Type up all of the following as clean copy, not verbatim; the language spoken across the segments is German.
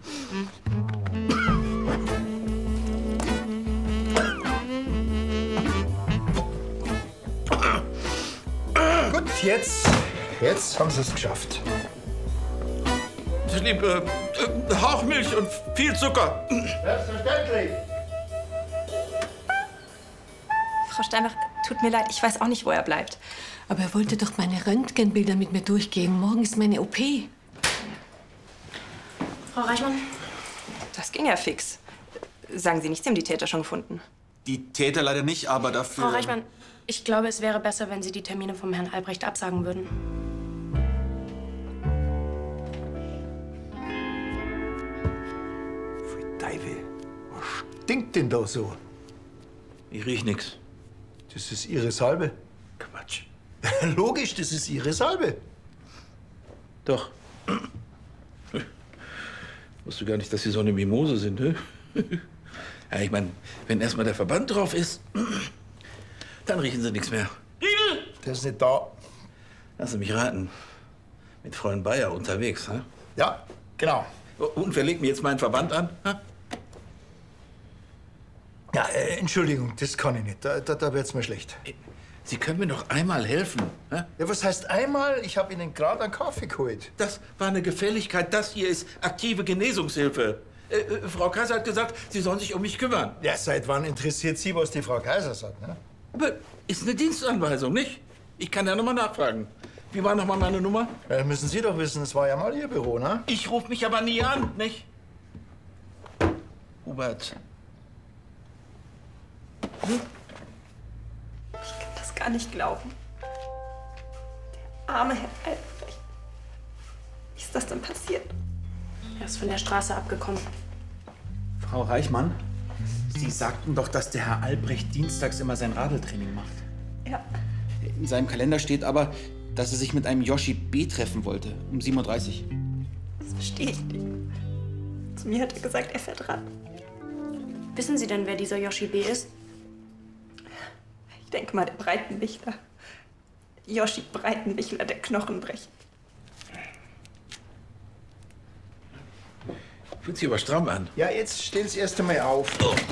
Gut, jetzt haben Sie es geschafft. Ich liebe Hauchmilch und viel Zucker. Selbstverständlich. Frau Steinbach, tut mir leid, ich weiß auch nicht, wo er bleibt. Aber er wollte doch meine Röntgenbilder mit mir durchgehen. Morgen ist meine OP. Frau Reichmann? Das ging ja fix. Sagen Sie nicht, Sie haben die Täter schon gefunden. Die Täter leider nicht, aber dafür... Frau Reichmann, ich glaube, es wäre besser, wenn Sie die Termine vom Herrn Albrecht absagen würden. Pfui Teufel, was stinkt denn da so? Ich riech nix. Das ist Ihre Salbe. Quatsch. Logisch, das ist Ihre Salbe. Doch. Wusste gar nicht, dass Sie so eine Mimose sind, ne? Ja, ich meine, wenn erstmal der Verband drauf ist, dann riechen Sie nichts mehr. Riegel! Der ist nicht da. Lassen Sie mich raten. Mit Fräulein Bayer unterwegs, ne? Ja, genau. Und wer legt mir jetzt meinen Verband an? Ha? Ja, Entschuldigung, das kann ich nicht. Da wird's mir schlecht. Sie können mir doch einmal helfen. Ne? Ja, was heißt einmal? Ich habe Ihnen gerade einen Kaffee geholt. Das war eine Gefälligkeit. Das hier ist aktive Genesungshilfe. Frau Kaiser hat gesagt, Sie sollen sich um mich kümmern. Ja, seit wann interessiert Sie, was die Frau Kaiser sagt, ne? Aber ist eine Dienstanweisung, nicht? Ich kann ja noch mal nachfragen. Wie war noch mal meine Nummer? Ja, müssen Sie doch wissen, es war ja mal Ihr Büro, ne? Ich rufe mich aber nie an, nicht? Hubert. Ich kann das gar nicht glauben. Der arme Herr Albrecht. Wie ist das denn passiert? Er ist von der Straße abgekommen. Frau Reichmann, Sie sagten doch, dass der Herr Albrecht dienstags immer sein Radeltraining macht. Ja. In seinem Kalender steht aber, dass er sich mit einem Yoshi B. treffen wollte, um 7:30 Uhr. Das verstehe ich nicht. Zu mir hat er gesagt, er fährt ran. Wissen Sie denn, wer dieser Yoshi B. ist? Ich denke mal, der Breitenbichler. Yoshi Breitenbichler, der Knochenbrecher. Fühlt sich aber stramm an. Ja, jetzt stellen Sie erst einmal auf.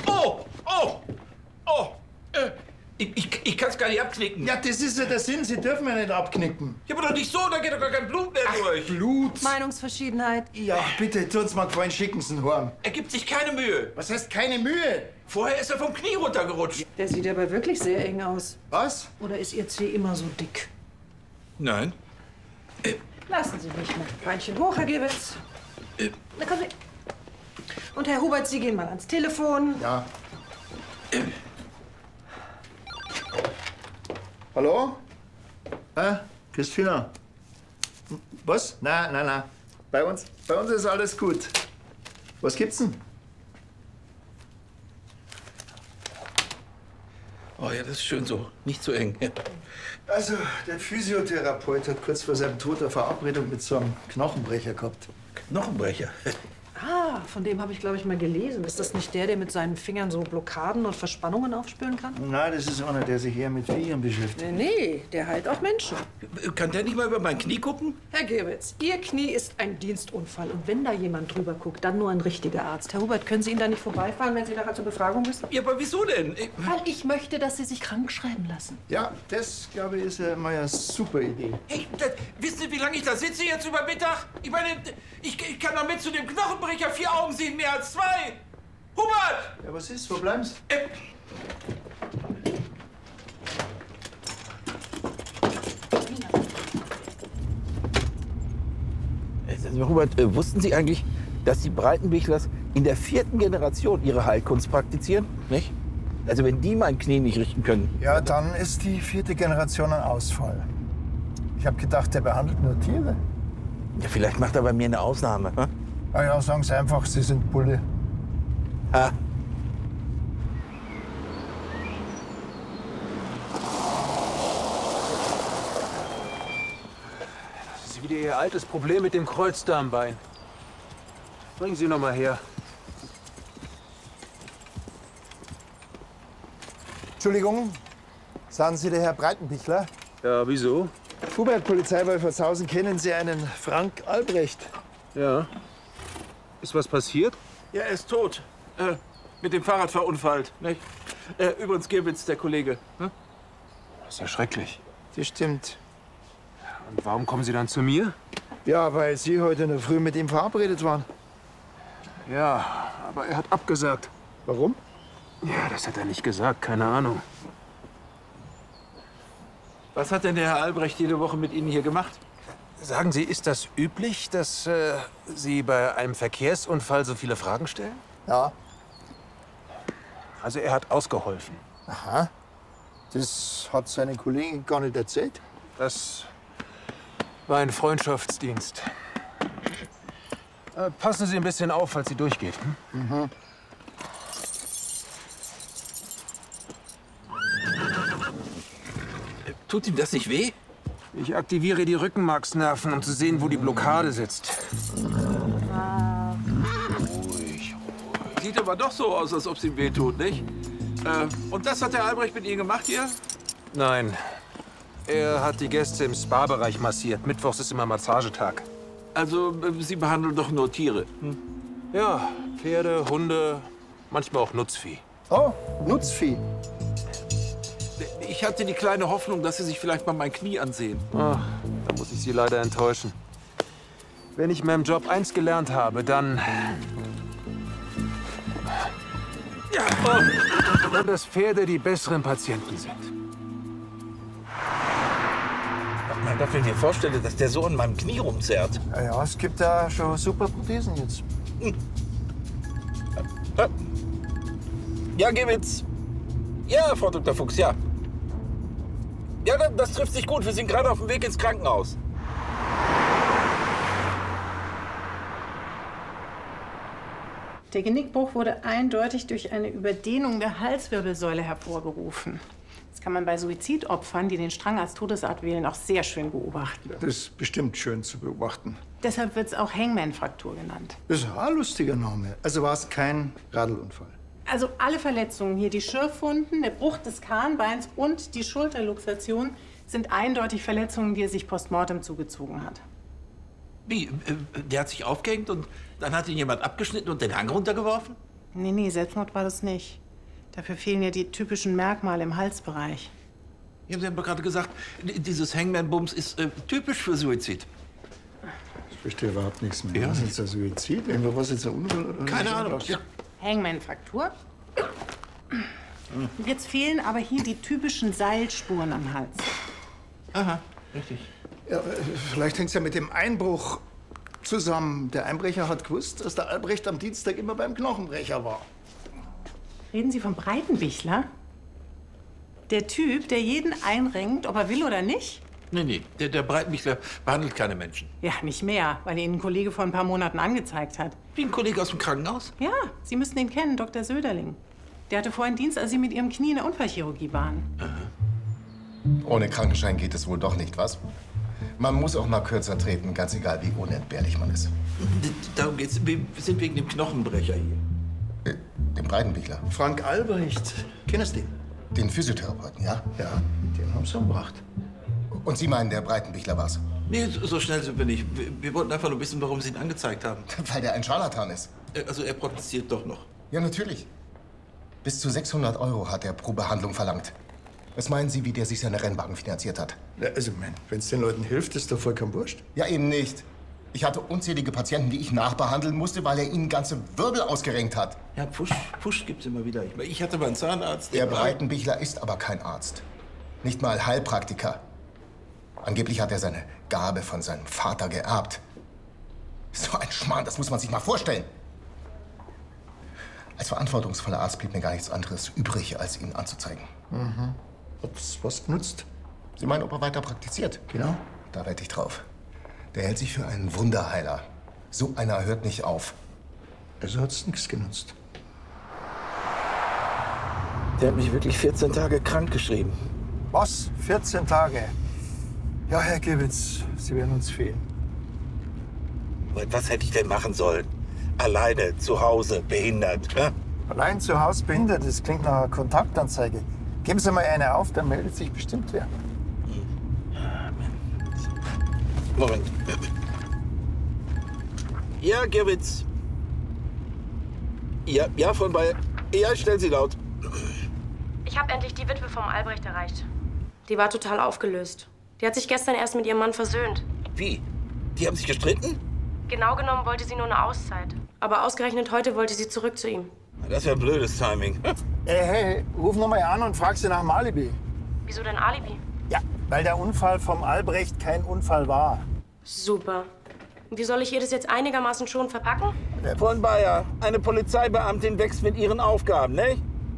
Ich kann es gar nicht abknicken. Ja, das ist ja der Sinn. Sie dürfen ja nicht abknicken. Ja, aber doch nicht so, da geht doch gar kein Blut mehr durch. Blut. Meinungsverschiedenheit. Ja, bitte, tun Sie mal gefallen, schicken Sie ihn heim. Er gibt sich keine Mühe. Was heißt keine Mühe? Vorher ist er vom Knie runtergerutscht. Der sieht aber wirklich sehr eng aus. Was? Oder ist Ihr Zeh immer so dick? Nein. Lassen Sie mich mal. Beinchen hoch, Herr Gewitz. Na, kommen Sie. Und Herr Hubert, Sie gehen mal ans Telefon. Ja. Hallo? Christina? Was? Na. Bei uns ist alles gut. Was gibt's denn? Oh ja, das ist schön so. Nicht zu eng. Ja. Also, der Physiotherapeut hat kurz vor seinem Tod eine Verabredung mit so einem Knochenbrecher gehabt. Knochenbrecher. Ah, von dem habe ich, glaube ich, mal gelesen. Ist das nicht der, der mit seinen Fingern so Blockaden und Verspannungen aufspüren kann? Nein, das ist einer, der sich eher mit Viechern beschäftigt. Nee, der heilt auch Menschen. Kann der nicht mal über mein Knie gucken? Herr Gewitz, Ihr Knie ist ein Dienstunfall. Und wenn da jemand drüber guckt, dann nur ein richtiger Arzt. Herr Hubert, können Sie ihn da nicht vorbeifahren, wenn Sie nachher zur Befragung müssen? Ja, aber wieso denn? Weil ich möchte, dass Sie sich krank schreiben lassen. Ja, das, glaube ich, ist ja mal eine super Idee. Hey, wisst ihr, wie lange ich da sitze jetzt über Mittag? Ich meine, ich kann doch mit zu dem Knochenbrecher 4 Augen sehen, mehr als 2. Hubert! Ja, was ist? Wo bleiben Sie? Hubert, wussten Sie eigentlich, dass die Breitenbichlers in der 4. Generation ihre Heilkunst praktizieren? Nicht? Also wenn die mein Knie nicht richten können. Ja, dann ist die 4. Generation ein Ausfall. Ich habe gedacht, der behandelt nur Tiere. Ja, vielleicht macht er bei mir eine Ausnahme. Hm? Ah ja, sagen Sie einfach, Sie sind Bulle. Ah. Das ist wieder Ihr altes Problem mit dem Kreuzdarmbein. Bringen Sie noch mal her. Entschuldigung, sagen Sie der Herr Breitenbichler? Ja, wieso? Hubert, Polizei Wolfertshausen, kennen Sie einen Frank Albrecht? Ja. Ist was passiert? Ja, er ist tot. Mit dem Fahrrad verunfallt. Nicht? Übrigens Gewitz, der Kollege. Hm? Das ist ja schrecklich. Das stimmt. Und warum kommen Sie dann zu mir? Ja, weil Sie heute in der Früh mit ihm verabredet waren. Ja, aber er hat abgesagt. Warum? Ja, das hat er nicht gesagt. Keine Ahnung. Was hat denn der Herr Albrecht jede Woche mit Ihnen hier gemacht? Sagen Sie, ist das üblich, dass Sie bei einem Verkehrsunfall so viele Fragen stellen? Ja. Also er hat ausgeholfen. Aha. Das hat seine Kollegin gar nicht erzählt. Das war ein Freundschaftsdienst. Passen Sie ein bisschen auf, falls sie durchgeht. Hm? Tut ihm das nicht weh? Ich aktiviere die Rückenmarksnerven, um zu sehen, wo die Blockade sitzt. Sieht aber doch so aus, als ob es ihm weh tut, nicht? Und das hat der Albrecht mit Ihnen gemacht hier? Nein. Er hat die Gäste im Spa-Bereich massiert. Mittwochs ist immer Massagetag. Also, Sie behandeln doch nur Tiere. Hm? Ja, Pferde, Hunde, manchmal auch Nutzvieh. Oh, Nutzvieh. Ich hatte die kleine Hoffnung, dass Sie sich vielleicht mal mein Knie ansehen. Ach, da muss ich Sie leider enttäuschen. Wenn ich in meinem Job eins gelernt habe, dann... Ja, dass Pferde die besseren Patienten sind. Mein Gott, wenn ich mir vorstelle, dass der so an meinem Knie rumzerrt. Ja, es gibt da schon super Prothesen jetzt. Ja, Gewitz. Ja, Frau Dr. Fuchs, ja. Ja, das trifft sich gut. Wir sind gerade auf dem Weg ins Krankenhaus. Der Genickbruch wurde eindeutig durch eine Überdehnung der Halswirbelsäule hervorgerufen. Das kann man bei Suizidopfern, die den Strang als Todesart wählen, auch sehr schön beobachten. Das ist bestimmt schön zu beobachten. Deshalb wird es auch Hangman-Fraktur genannt. Das ist ein lustiger Name. Also war es kein Radlunfall. Also alle Verletzungen hier, die Schürfwunden, der Bruch des Kahnbeins und die Schulterluxation, sind eindeutig Verletzungen, die er sich postmortem zugezogen hat. Wie? Der hat sich aufgehängt und dann hat ihn jemand abgeschnitten und den Hang runtergeworfen? Nee, Selbstmord war das nicht. Dafür fehlen ja die typischen Merkmale im Halsbereich. Ja, Sie haben doch gerade gesagt, dieses Hangman-Bums ist typisch für Suizid. Ich verstehe überhaupt nichts mehr. Ja. Was ist jetzt ein Suizid? Was ist jetzt ein Unfall? Oder Keine Ahnung. Ja. Hangman-Fraktur. Jetzt fehlen aber hier die typischen Seilspuren am Hals. Aha, richtig. Ja, vielleicht hängt es ja mit dem Einbruch zusammen. Der Einbrecher hat gewusst, dass der Albrecht am Dienstag immer beim Knochenbrecher war. Reden Sie vom Breitenbichler? Der Typ, der jeden einrenkt, ob er will oder nicht? Nee, der Breitenbichler behandelt keine Menschen. Ja, nicht mehr, weil ihn ein Kollege vor ein paar Monaten angezeigt hat. Wie ein Kollege aus dem Krankenhaus? Ja, Sie müssten ihn kennen, Dr. Söderling. Der hatte vorhin Dienst, als Sie mit Ihrem Knie in der Unfallchirurgie waren. Ohne Krankenschein geht es wohl doch nicht, was? Man muss auch mal kürzer treten, ganz egal, wie unentbehrlich man ist. Darum geht's. Wir sind wegen dem Knochenbrecher hier. Dem Breitenbichler. Frank Albrecht. Kennst du den? Den Physiotherapeuten, ja? Ja, den haben sie umgebracht. Und Sie meinen, der Breitenbichler war's? Nee, so schnell sind wir nicht. Wir wollten einfach nur wissen, warum Sie ihn angezeigt haben. Weil der ein Scharlatan ist. Also er protestiert doch noch. Ja, natürlich. Bis zu 600 € hat er pro Behandlung verlangt. Was meinen Sie, wie der sich seine Rennwagen finanziert hat? Ja, also, wenn es den Leuten hilft, ist doch vollkommen wurscht. Ja, eben nicht. Ich hatte unzählige Patienten, die ich nachbehandeln musste, weil er ihnen ganze Wirbel ausgerenkt hat. Ja, Pfusch gibt's immer wieder. Ich hatte mal einen Zahnarzt. Der Breitenbichler ist aber kein Arzt. Nicht mal Heilpraktiker. Angeblich hat er seine Gabe von seinem Vater geerbt. So ein Schmarrn, das muss man sich mal vorstellen. Als verantwortungsvoller Arzt blieb mir gar nichts anderes übrig, als ihn anzuzeigen. Mhm. Hat's was genutzt? Sie meinen, ob er weiter praktiziert? Genau. Da wette ich drauf. Der hält sich für einen Wunderheiler. So einer hört nicht auf. Also hat's nichts genutzt. Der hat mich wirklich 14 Tage krank geschrieben. Was? 14 Tage? Ja, Herr Gewitz, Sie werden uns fehlen. Was hätte ich denn machen sollen? Alleine, zu Hause, behindert. Ja? Allein zu Hause behindert, das klingt nach einer Kontaktanzeige. Geben Sie mal eine auf, dann meldet sich bestimmt wer. Moment. Ja, Gewitz. Ja, von bei... Ja, stellen Sie laut. Ich habe endlich die Witwe vom Albrecht erreicht. Die war total aufgelöst. Die hat sich gestern erst mit ihrem Mann versöhnt. Wie? Die haben sich gestritten? Genau genommen wollte sie nur eine Auszeit. Aber ausgerechnet heute wollte sie zurück zu ihm. Das ist ja blödes Timing. Hey, ruf noch mal an und frag sie nach dem Alibi. Wieso denn Alibi? Ja, weil der Unfall vom Albrecht kein Unfall war. Super. Und wie soll ich ihr das jetzt einigermaßen schon verpacken? Von Bayer, eine Polizeibeamtin wächst mit ihren Aufgaben, nicht?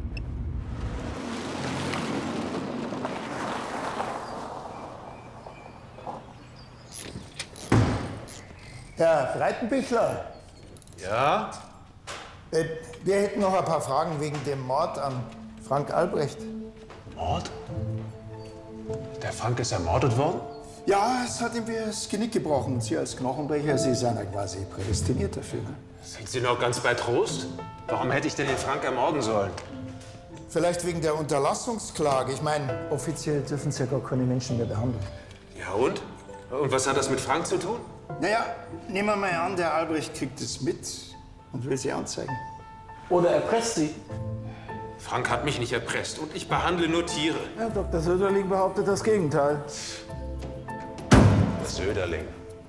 Herr Breitenbichler, Ja? wir hätten noch ein paar Fragen wegen dem Mord an Frank Albrecht. Mord? Der Frank ist ermordet worden? Ja, es hat ihm das Genick gebrochen. Und Sie als Knochenbrecher, Sie sind ja quasi prädestiniert dafür. Ne? Sind Sie noch ganz bei Trost? Warum hätte ich denn den Frank ermorden sollen? Vielleicht wegen der Unterlassungsklage. Ich meine, offiziell dürfen Sie ja gar keine Menschen mehr behandeln. Ja und? Und was hat das mit Frank zu tun? Naja, nehmen wir mal an, der Albrecht kriegt es mit und will Sie anzeigen. Oder erpresst sie. Frank hat mich nicht erpresst und ich behandle nur Tiere. Ja, Dr. Söderling behauptet das Gegenteil. Das Söderling.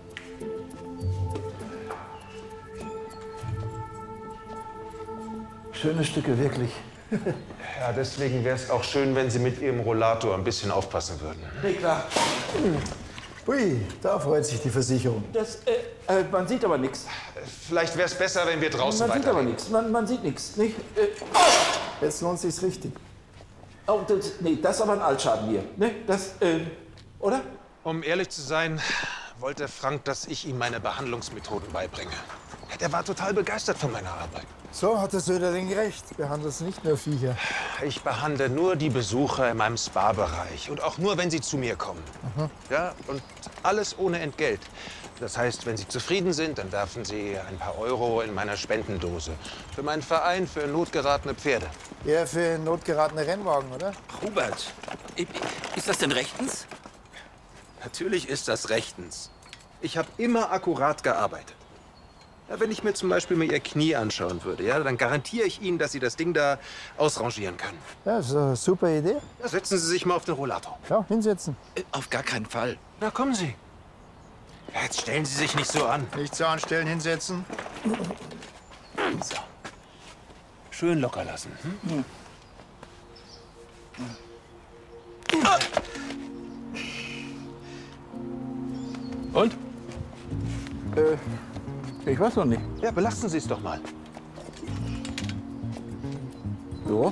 Schöne Stücke, wirklich. Ja, deswegen wäre es auch schön, wenn Sie mit Ihrem Rollator ein bisschen aufpassen würden. Nee, klar. Ui, da freut sich die Versicherung. Das, man sieht aber nichts. Vielleicht wäre es besser, wenn wir draußen Man sieht aber weiterreden. nichts. Man sieht nichts, nicht? Jetzt lohnt sich's richtig. Oh, das ist aber ein Altschaden hier, ne? Das, oder? Um ehrlich zu sein, wollte Frank, dass ich ihm meine Behandlungsmethoden beibringe. Der war total begeistert von meiner Arbeit. So hat der Söderling recht. Behandelst nicht nur Viecher. Ich behandle nur die Besucher in meinem Spa-Bereich und auch nur, wenn sie zu mir kommen. Ja, und alles ohne Entgelt. Das heißt, wenn sie zufrieden sind, dann werfen sie ein paar Euro in meiner Spendendose. Für meinen Verein, für notgeratene Pferde. Eher für notgeratene Rennwagen, oder? Hubert, ist das denn rechtens? Natürlich ist das rechtens. Ich habe immer akkurat gearbeitet. Ja, wenn ich mir zum Beispiel mal Ihr Knie anschauen würde, ja, dann garantiere ich Ihnen, dass Sie das Ding da ausrangieren können. Ja, das ist eine super Idee. Ja, setzen Sie sich mal auf den Rollator. Ja, hinsetzen. Auf gar keinen Fall. Na, kommen Sie. Ja, jetzt stellen Sie sich nicht so an. Nicht so anstellen, hinsetzen. So. Schön locker lassen. Hm? Und? Ich weiß noch nicht. Ja, belasten Sie es doch mal. Ja.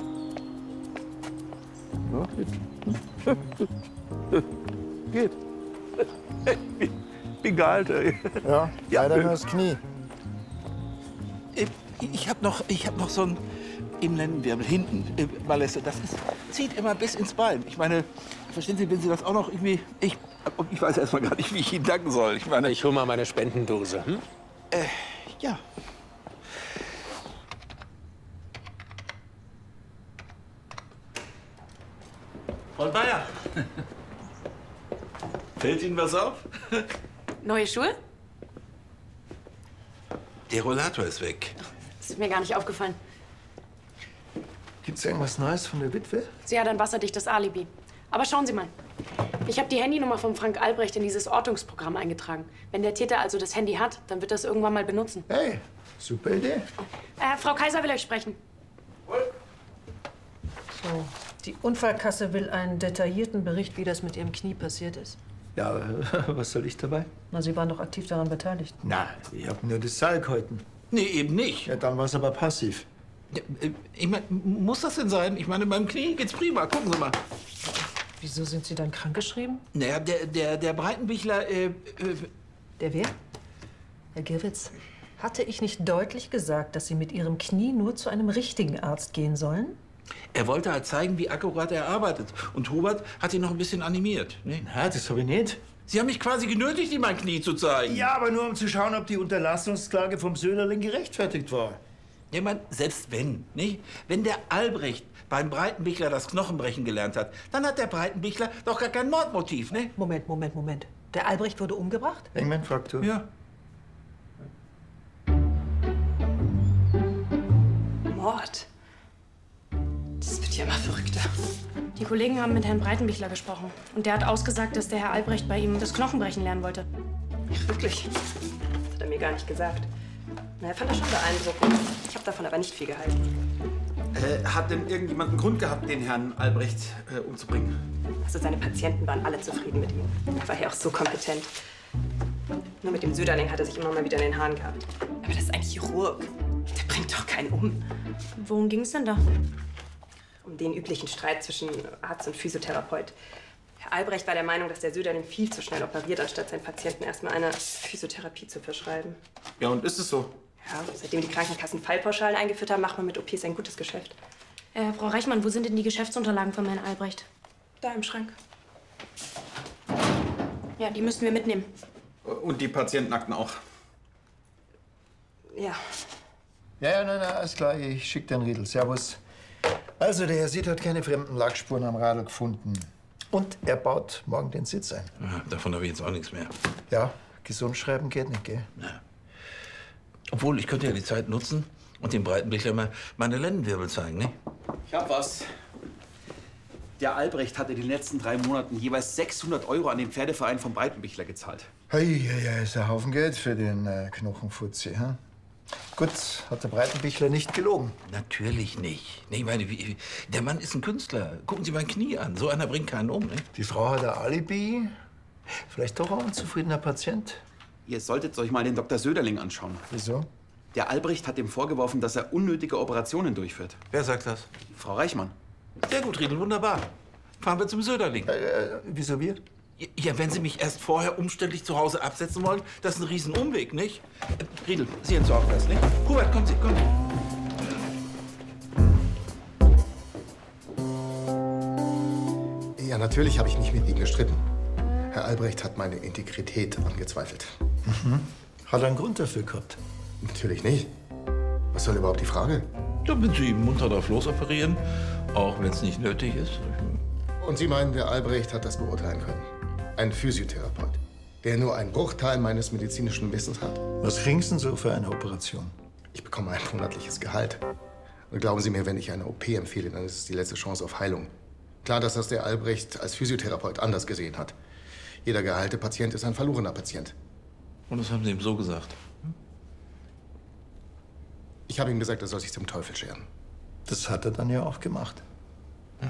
Ja, geht. Bin gehalten. Ja, leider nur das Knie. Ich hab noch so einen Innenwirbel hinten, Malesse. Das zieht immer bis ins Bein. Ich meine, verstehen Sie, wenn Sie das auch noch irgendwie... Ich weiß erst mal gar nicht, wie ich Ihnen danken soll. Ich meine... Ich hole mal meine Spendendose. Hm? Ja. Frau Bayer. Fällt Ihnen was auf? Neue Schuhe? Der Rollator ist weg. Das ist mir gar nicht aufgefallen. Gibt's irgendwas Neues von der Witwe? Sie hat ein wasserdichtes Alibi. Aber schauen Sie mal. Ich habe die Handynummer von Frank Albrecht in dieses Ortungsprogramm eingetragen. Wenn der Täter also das Handy hat, dann wird er es irgendwann mal benutzen. Hey, super Idee. Frau Kaiser will euch sprechen. So, die Unfallkasse will einen detaillierten Bericht, wie das mit Ihrem Knie passiert ist. Ja, was soll ich dabei? Na, Sie waren doch aktiv daran beteiligt. Na, ich hab nur das Seil gehalten. Nee, eben nicht. Ja, dann war's aber passiv. Ja, ich meine, muss das denn sein? Ich meine, beim Knie geht's prima. Gucken Sie mal. Wieso sind Sie dann krankgeschrieben? Naja, der Breitenbichler, Der wer? Herr Girwitz, hatte ich nicht deutlich gesagt, dass Sie mit Ihrem Knie nur zu einem richtigen Arzt gehen sollen? er wollte halt zeigen, wie akkurat er arbeitet. Und Hubert hat ihn noch ein bisschen animiert. Ne? Na, das habe ich nicht. Sie haben mich quasi genötigt, ihm mein Knie zu zeigen. Ja, aber nur um zu schauen, ob die Unterlassungsklage vom Söderling gerechtfertigt war. Ja, man, selbst wenn, nicht? Wenn der Albrecht beim Breitenbichler das Knochenbrechen gelernt hat, dann hat der Breitenbichler doch gar kein Mordmotiv, ne? Moment. Der Albrecht wurde umgebracht? Engman-Fraktur. Ja. Mord. Das wird ja immer verrückter. Die Kollegen haben mit Herrn Breitenbichler gesprochen. Und der hat ausgesagt, dass der Herr Albrecht bei ihm das Knochenbrechen lernen wollte. Ach, wirklich? Das hat er mir gar nicht gesagt. Na, er fand das schon beeindruckend. Ich habe davon aber nicht viel gehalten. Hat denn irgendjemand einen Grund gehabt, den Herrn Albrecht umzubringen? Also seine Patienten waren alle zufrieden mit ihm. Er war ja auch so kompetent. Nur mit dem Söderling hat er sich immer mal wieder in den Haaren gehabt. Aber das ist ein Chirurg. Der bringt doch keinen um. Worum ging es denn da? Um den üblichen Streit zwischen Arzt und Physiotherapeut. Herr Albrecht war der Meinung, dass der Söderling viel zu schnell operiert, anstatt seinen Patienten erstmal eine Physiotherapie zu verschreiben. Ja, und ist es so? Ja, seitdem die Krankenkassen Fallpauschalen eingeführt haben, macht man mit OPs ein gutes Geschäft. Frau Reichmann, wo sind denn die Geschäftsunterlagen von Herrn Albrecht? Da im Schrank. Ja, die müssten wir mitnehmen. Und die Patientenakten auch? Ja. Ja, nein, alles klar. Ich schick den Riedel. Servus. Also, der Herr Sied hat keine fremden Lackspuren am Radl gefunden. Und er baut morgen den Sitz ein. Ja, davon habe ich jetzt auch nichts mehr. Ja, gesund schreiben geht nicht, gell? Ja. Obwohl, ich könnte ja die Zeit nutzen und dem Breitenbichler mal meine Lendenwirbel zeigen, ne? Ich hab was. Der Albrecht hat in den letzten 3 Monaten jeweils 600 € an den Pferdeverein vom Breitenbichler gezahlt. Hey, ja, ist ein Haufen Geld für den Knochenfutzi, hm? Gut, hat der Breitenbichler nicht gelogen. Natürlich nicht. Nee, ich meine, der Mann ist ein Künstler. Gucken Sie mein Knie an. So einer bringt keinen um, ne? Die Frau hat ein Alibi. Vielleicht doch auch ein zufriedener Patient. Ihr solltet euch mal den Dr. Söderling anschauen. Wieso? Der Albrecht hat ihm vorgeworfen, dass er unnötige Operationen durchführt. Wer sagt das? Frau Reichmann. Sehr gut, Riedel, wunderbar. Fahren wir zum Söderling. Wieso wir? Ja, wenn Sie mich erst vorher umständlich zu Hause absetzen wollen, das ist ein Riesen-Umweg, nicht? Riedel, Sie entsorgen das, nicht? Hubert, kommen Sie, kommen Ja, natürlich habe ich mich mit ihm gestritten. Herr Albrecht hat meine Integrität angezweifelt. Mhm. Hat er einen Grund dafür gehabt? Natürlich nicht. Was soll überhaupt die Frage? Ja, wenn Sie ihn munter drauf losoperieren, auch wenn es nicht nötig ist. Und Sie meinen, der Albrecht hat das beurteilen können? Ein Physiotherapeut, der nur einen Bruchteil meines medizinischen Wissens hat? Was kriegen Sie denn so für eine Operation? Ich bekomme ein monatliches Gehalt. Und glauben Sie mir, wenn ich eine OP empfehle, dann ist es die letzte Chance auf Heilung. Klar, dass das der Albrecht als Physiotherapeut anders gesehen hat. Jeder geheilte Patient ist ein verlorener Patient. Und das haben Sie ihm so gesagt? Ich habe ihm gesagt, er soll sich zum Teufel scheren. Das hat er dann ja auch gemacht. Ja.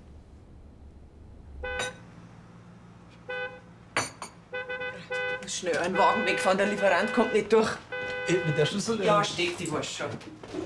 Schnell einen Wagen wegfahren, der Lieferant kommt nicht durch. Mit der Schlüssel? Ja, steckt die Wurst schon.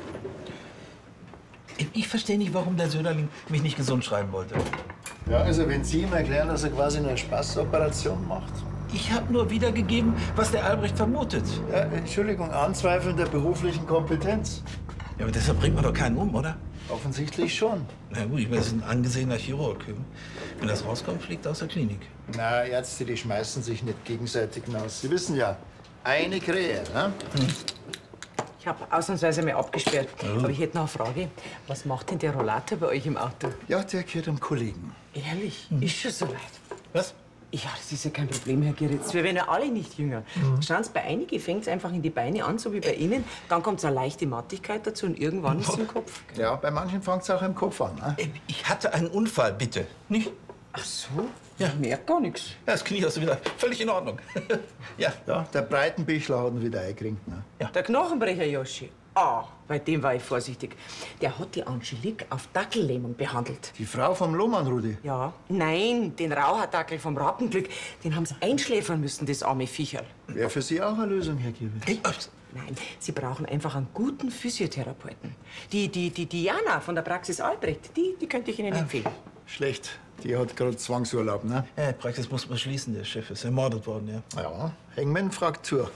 Ich verstehe nicht, warum der Söderling mich nicht gesund schreiben wollte. Ja, also wenn Sie ihm erklären, dass er quasi eine Spaßoperation macht. Ich habe nur wiedergegeben, was der Albrecht vermutet. Ja, Entschuldigung, Anzweifeln der beruflichen Kompetenz. Ja, aber deshalb bringt man doch keinen um, oder? Offensichtlich schon. Na gut, ich bin ein angesehener Chirurg. Wenn das rauskommt, fliegt er aus der Klinik. Na, Ärzte, die schmeißen sich nicht gegenseitig hinaus. Sie wissen ja, eine Krähe, ne? Ich habe ausnahmsweise mal abgesperrt. Oh. Aber ich hätte noch eine Frage. Was macht denn der Rollator bei euch im Auto? Ja, der gehört einem Kollegen. Ehrlich? Ist schon so weit? Was? Ja, das ist ja kein Problem, Herr Geritz. Wir werden ja alle nicht jünger. Schauen Sie, bei einigen fängt es einfach in die Beine an, so wie bei Ihnen. Dann kommt eine leichte Mattigkeit dazu und irgendwann ist es im Kopf. Ja, bei manchen fängt es auch im Kopf an. Ne? Ich hatte einen Unfall, bitte. Nicht? Ach so? Ja. Ich merke gar nichts. Ja, das Knie ist wieder völlig in Ordnung. Ja. Ja, der Breitenbichler hat ihn wieder eingekriegt. Ne? Ja. Der Knochenbrecher Joschi. Ah, bei dem war ich vorsichtig. Der hat die Angelique auf Dackellähmung behandelt. Die Frau vom Lohmann, Rudi? Ja. Nein, den Rauherdackel vom Rappenglück. Den haben sie einschläfern müssen, das arme Viecherl. Wäre für Sie auch eine Lösung, Herr Giewitz? Nein, Sie brauchen einfach einen guten Physiotherapeuten. Die Diana von der Praxis Albrecht, die könnte ich Ihnen empfehlen. Schlecht. Die hat gerade Zwangsurlaub, ne? Ja, Praxis muss man schließen. Der Chef ist ermordet worden, ja. Ja, Hangman-Fraktur.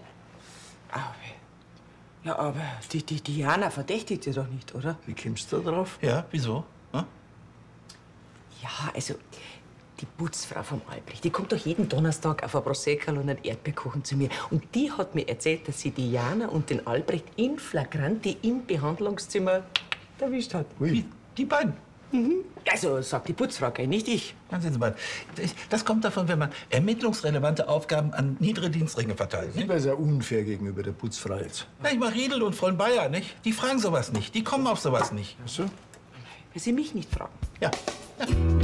Ja, aber die Diana verdächtigt Sie doch nicht, oder? Wie kommst du da drauf? Ja, wieso? Hm? Ja, also, die Putzfrau vom Albrecht, die kommt doch jeden Donnerstag auf ein Prosecco und einen Erdbeerkuchen zu mir. Und die hat mir erzählt, dass sie Diana und den Albrecht in flagranti im Behandlungszimmer erwischt hat. Ui. Die beiden? Also, sagt die Putzfrau, gell, nicht ich. Dann sehen Sie mal, das kommt davon, wenn man ermittlungsrelevante Aufgaben an niedere Dienstringe verteilt. Das ist ja unfair gegenüber der Putzfrau jetzt. Na, ich mal Riedel und Freund Bayer, nicht? Die fragen sowas nicht. Die kommen auf sowas nicht. Ach so? Weil Sie mich nicht fragen. Ja.